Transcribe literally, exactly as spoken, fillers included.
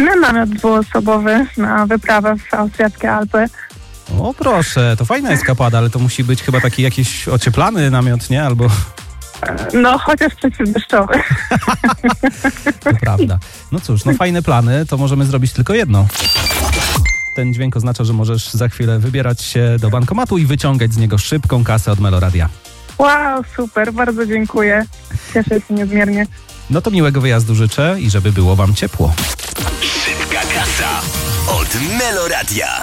Na namiot dwuosobowy na wyprawę w austriackie Alpy. O proszę, to fajna eskapada, ale to musi być chyba taki jakiś ocieplany namiot, nie? Albo... No, chociaż przeciwdeszczowy. To prawda. No cóż, no fajne plany, to możemy zrobić tylko jedno. Ten dźwięk oznacza, że możesz za chwilę wybierać się do bankomatu i wyciągać z niego szybką kasę od Meloradia. Wow, super, bardzo dziękuję. Cieszę się niezmiernie. No to miłego wyjazdu życzę i żeby było wam ciepło. Szybka kasa od Meloradia.